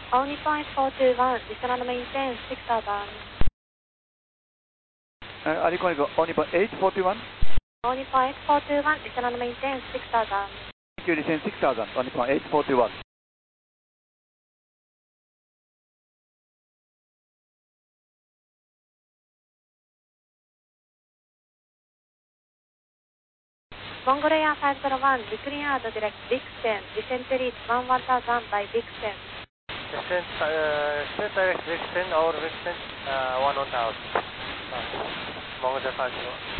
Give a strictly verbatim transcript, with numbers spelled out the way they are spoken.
All Nippon four two one, descend and maintain six thousand. Uh, Alicon All Nippon eight four two one. All Nippon four two one, descend and maintain six thousand. Thank you, descend six thousand, All Nippon eight four two one. Bongo Layer five zero one, decline out direct, Dixon, descend to reach one one thousand by Dixon. Descent, uh, descent direct Dixon or Dixon, uh, one one thousand. Uh, Bongo Layer five zero one.